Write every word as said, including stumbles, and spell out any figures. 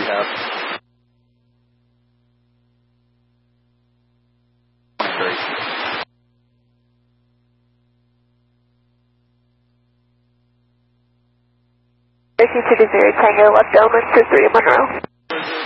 have. Thirty to zero Tango left Elman to three Monroe.